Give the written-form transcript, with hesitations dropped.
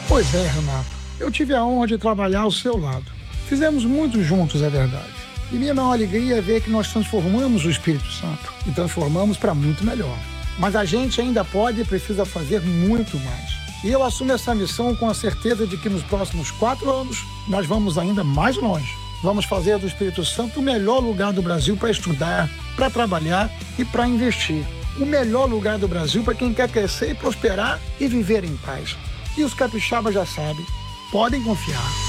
Pois é, Renato. Eu tive a honra de trabalhar ao seu lado. Fizemos muito juntos, é verdade. E minha maior alegria é ver que nós transformamos o Espírito Santo e transformamos para muito melhor. Mas a gente ainda pode e precisa fazer muito mais. E eu assumo essa missão com a certeza de que nos próximos 4 anos nós vamos ainda mais longe. Vamos fazer do Espírito Santo o melhor lugar do Brasil para estudar, para trabalhar e para investir. O melhor lugar do Brasil para quem quer crescer e prosperar e viver em paz. E os capixabas já sabem, podem confiar.